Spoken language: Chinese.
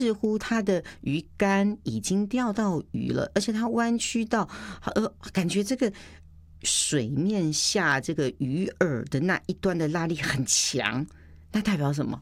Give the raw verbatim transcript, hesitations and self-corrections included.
似乎它的鱼竿已经钓到鱼了，而且它弯曲到呃，感觉这个水面下这个鱼饵的那一端的拉力很强，那代表什么？